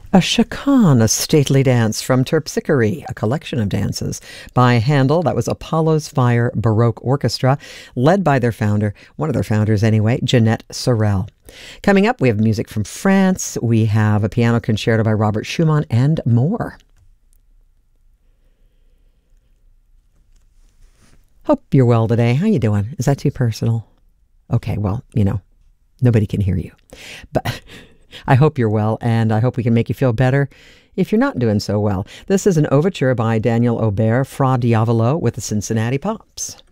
A chacan, a stately dance from Terpsichore, a collection of dances by Handel. That was Apollo's Fire Baroque Orchestra, led by their founder, one of their founders anyway, Jeanette Sorel. Coming up, we have music from France, we have a piano concerto by Robert Schumann, and more. Hope you're well today. How you doing? Is that too personal? Okay, well, nobody can hear you. But I hope you're well, and I hope we can make you feel better if you're not doing so well. This is an overture by Daniel Aubert, Fra Diavolo with the Cincinnati Pops.